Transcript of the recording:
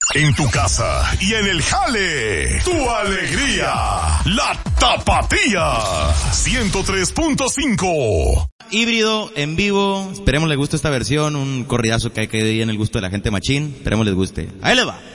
En tu casa y en el jale, tu alegría, la Tapatía, 103.5. Híbrido, en vivo, esperemos les guste esta versión, un corridazo que hay que ir en el gusto de la gente machín, esperemos les guste. Ahí les va.